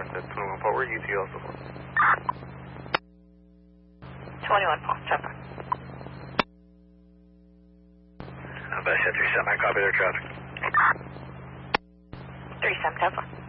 That's 21 Paul. Where are you two also? 21 Paul, Chopper. Best 37, I copy their traffic. 37 Chopper.